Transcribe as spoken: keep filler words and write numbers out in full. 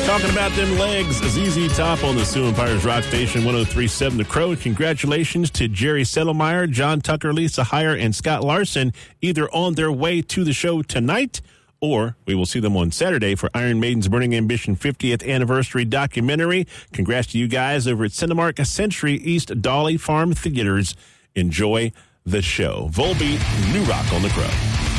Talking about them legs, Z Z Top on the Sioux Empires Rock Station one oh three point seven The Crow. Congratulations to Jerry Settlemeyer, John Tucker, Lisa Heyer, and Scott Larson, either on their way to the show tonight, or we will see them on Saturday for Iron Maiden's Burning Ambition fiftieth anniversary documentary. Congrats to you guys over at Cinemark Century East Dolly Farm Theaters. Enjoy the show. Volbeat, New Rock on the Crow.